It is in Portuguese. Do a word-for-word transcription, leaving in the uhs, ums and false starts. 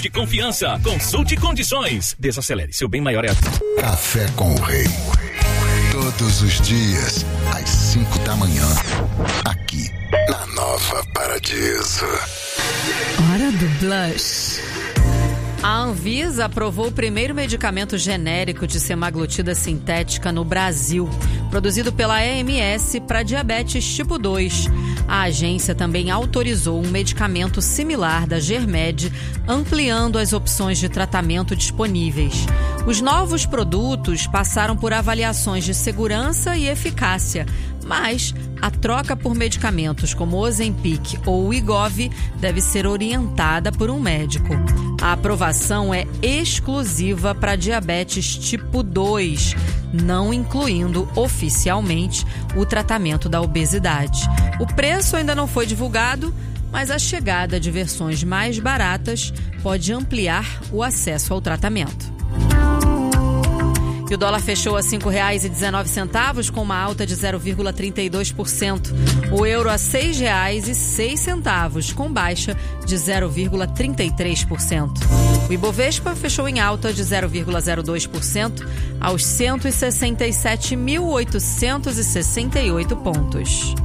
De confiança, consulte condições. Desacelere, seu bem maior é a... Café com o Rei. Todos os dias, às cinco da manhã. Aqui, na Nova Paradiso. Hora do Blush. A Anvisa aprovou o primeiro medicamento genérico de semaglutida sintética no Brasil, produzido pela A M S para diabetes tipo dois. A agência também autorizou um medicamento similar da Germed, ampliando as opções de tratamento disponíveis. Os novos produtos passaram por avaliações de segurança e eficácia, mas a troca por medicamentos como Ozempic ou Wegovy deve ser orientada por um médico. A aprovação é exclusiva para diabetes tipo dois, não incluindo oficialmente o tratamento da obesidade. O preço ainda não foi divulgado, mas a chegada de versões mais baratas pode ampliar o acesso ao tratamento. E o dólar fechou a cinco reais e dezenove centavos, com uma alta de zero vírgula trinta e dois por cento. O euro a seis reais e seis centavos, com baixa de zero vírgula trinta e três por cento. O Ibovespa fechou em alta de zero vírgula zero dois por cento aos cento e sessenta e sete mil oitocentos e sessenta e oito pontos.